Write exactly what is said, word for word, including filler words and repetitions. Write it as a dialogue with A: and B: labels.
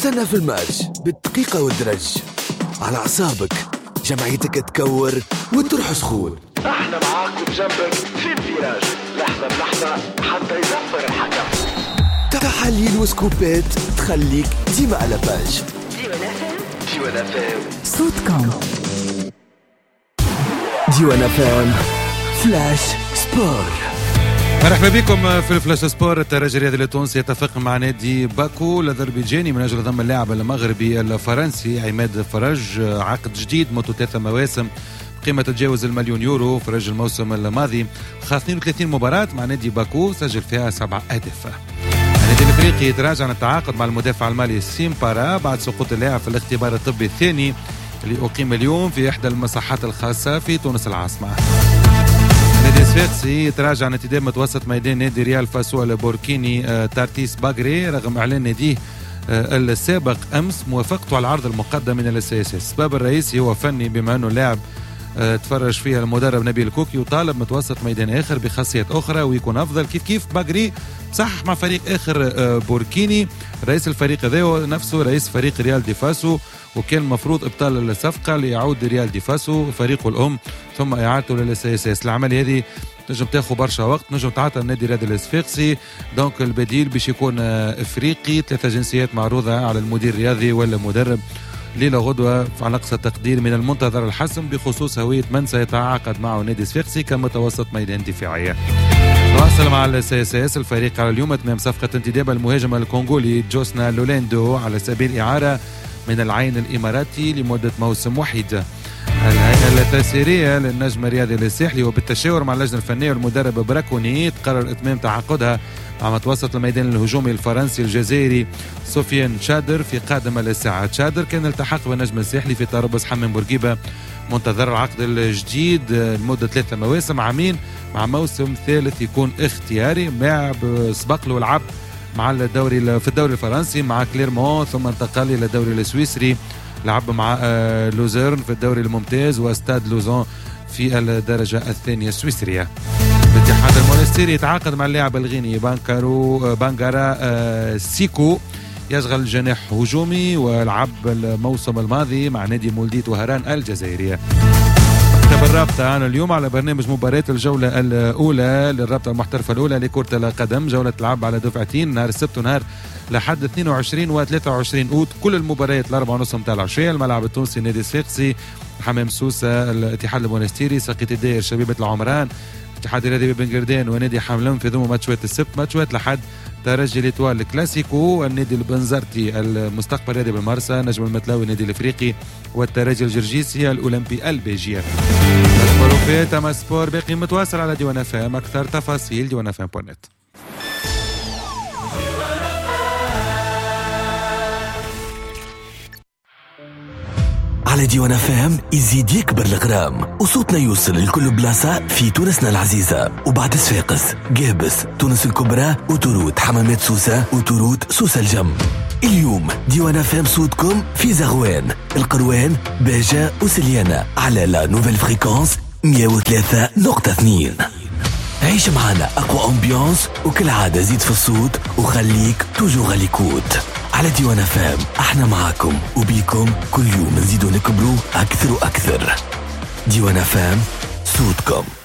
A: استنى في الماتش بالدقيقة والدرج على أعصابك، جمعيتك تكور وتروح سخون.
B: احنا معاكم بجنبك في الفيراج لحظة بلحظة حتى يزفر الحكم.
A: تحاليل وسكوبات تخليك ديما على باج.
B: ديوان فام
C: صوتكم.
A: ديوان فام فلاش سبور.
D: مرحبا بكم في الفلاش سبور. الترجي الرياضي التونسي يتفق مع نادي باكو الأذربيجاني من أجل ضم اللاعب المغربي الفرنسي عماد فرج، عقد جديد مدته ثلاثة مواسم قيمة تتجاوز المليون يورو. فرج الموسم الماضي خاض اثنين وثلاثين مباراة مع نادي باكو، سجل فيها سبعة أهداف. النادي الافريقي يتراجع عن التعاقد مع المدافع المالي سيمبارا بعد سقوط اللاعب في الاختبار الطبي الثاني اللي أقيم اليوم في إحدى المصحات الخاصة في تونس العاصمة. النادي الصفاقسي يتراجع عن انتداب متوسط ميدان نادي ريال فاسو البوركيني تارتيس باغري رغم إعلان ناديه السابق أمس موافقته على العرض المقدم من السياسة. السبب الرئيسي هو فني، بما أنه اللاعب تفرج فيها المدرب نبيل كوكي وطالب متوسط ميدان آخر بخاصيات أخرى ويكون أفضل. كيف كيف باغري صحح مع فريق آخر بوركيني. رئيس الفريق هذا هو نفسه رئيس فريق ريال دي فاسو، وكان المفروض إبطال الصفقة ليعود ريال دي فاسو فريقه الأم ثم إعادته للسي اس اس. العملية هذه نجم تاخذ برشا وقت، نجم تعطى النادي الرياضي الصفاقسي. دونك البديل باش يكون افريقي، ثلاثة جنسيات معروضة على المدير الرياضي ولا المدرب. ليلة غدوة على أقصى تقدير من المنتظر الحسم بخصوص هوية من سيتعاقد معه نادي الصفاقسي كمتوسط ميدان دفاعية. نواصل مع السي اس اس. الفريق على اليوم تمام صفقة انتداب المهاجم الكونغولي جوسنا لولاندو على سبيل إعارة من العين الإماراتي لمدة موسم وحيد. الهيئة التسييرية للنجم الرياضي الساحلي وبالتشاور مع اللجنة الفنية والمدرب براكوني تقرر إتمام تعاقدها مع متوسط الميدان الهجومي الفرنسي الجزائري سفيان شادر في قادم الساعات. شادر كان التحق بالنجم الساحلي في طرابلس حمام بورقيبة، منتظر العقد الجديد لمدة ثلاثة مواسم، عامين مع موسم ثالث يكون اختياري. مع سبق له العب مع الدوري في الدوري الفرنسي مع كليرمون، ثم انتقل إلى الدوري السويسري، لعب مع لوزيرن في الدوري الممتاز واستاد لوزون في الدرجة الثانية السويسرية. الاتحاد المونستيري يتعاقد مع اللاعب الغيني بانكارو بانغارا سيكو، يشغل جناح هجومي ولعب الموسم الماضي مع نادي مولديت وهران الجزائرية. مكتب الرابطة أنا اليوم على برنامج مباراة الجولة الأولى للرابطة المحترفة الأولى لكرة القدم. جولة تلعب على دفعتين نهار السبت ونهار لحد اثنين وعشرين و ثلاثة وعشرين أوت. كل المباريات الأربعة ونص متاع العشية. الملعب التونسي نادي الصفاقسي، حمام سوسة، الاتحاد المونستيري، ساقية الداير، شبيبة العمران، الاتحاد الرياضي بن قردان ونادي حملان في ضمن ماتشات السبت. ماتشات لحد ترجي ليتوال الكلاسيكو، النادي البنزرتي المستقبل الرياضي بالمرسى، نجم المتلاوي النادي الافريقي، والترجي الجرجيسي الاولمبي البيجيه. الفروفات اما سبور باقي متواصل على ديوان فام. اكثر تفاصيل ديوان فام دوت نت.
A: على ديوان فام يزيد يكبر الغرام وصوتنا يوصل لكل بلاصة في تونسنا العزيزة. وبعد صفاقس، قابس، تونس الكبرى، وتروت حمامات سوسة، وتروت سوسة الجم. اليوم ديوان فام صوتكم في زغوان، القروان، باجة وسليانة على لا نوفيل فريكونس مية وثلاثة نقطة اثنين. عيش معنا أقوى أمبيانس وكل عادة زيد في الصوت وخليك توجو غاليكوت. على ديوان فام احنا معاكم وبيكم كل يوم نزيدو نكبروا أكثر وأكثر. ديوان فام صوتكم.